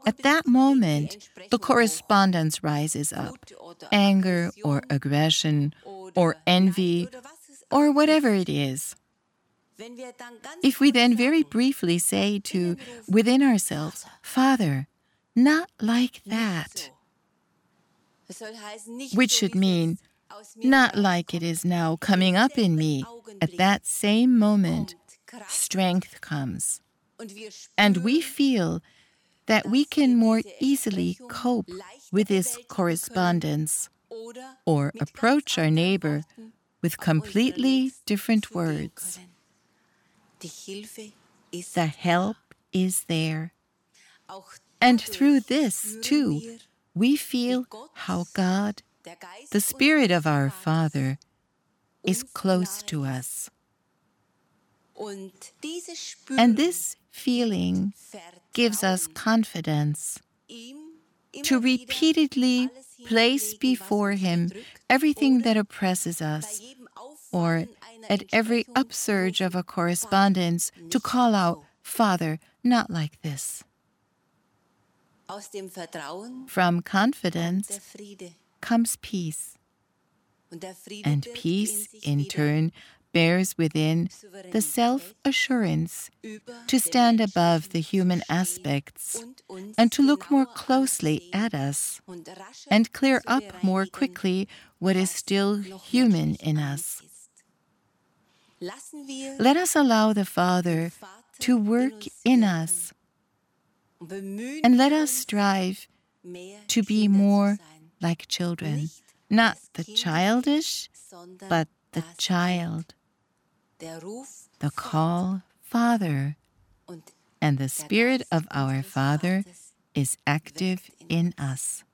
At that moment, the correspondence rises up. Anger or aggression or envy or whatever it is. If we then very briefly say within ourselves, Father, not like that, which should mean, not like it is now coming up in me, at that same moment, strength comes. And we feel that we can more easily cope with this correspondence or approach our neighbor with completely different words. The help is there. And through this, too, we feel how God, the Spirit of our Father, is close to us. And this feeling gives us confidence to repeatedly place before Him everything that oppresses us, or at every upsurge of a correspondence to call out, Father, not like this. From confidence comes peace, and peace, in turn, bears within the self-assurance to stand above the human aspects and to look more closely at us and clear up more quickly what is still human in us. Let us allow the Father to work in us, and let us strive to be more like children, not the childish, but the child. The call, Father, and the Spirit of our Father is active in us.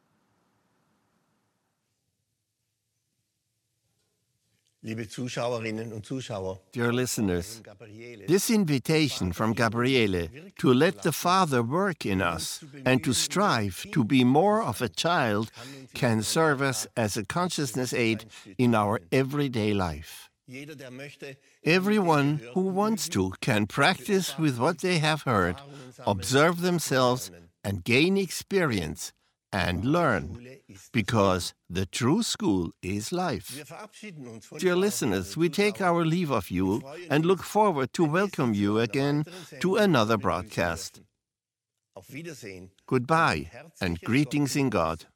Dear listeners, this invitation from Gabriele to let the Father work in us and to strive to be more of a child can serve us as a consciousness aid in our everyday life. Everyone who wants to can practice with what they have heard, observe themselves, and gain experience and learn, because the true school is life. Dear listeners, we take our leave of you and look forward to welcome you again to another broadcast. Goodbye and greetings in God.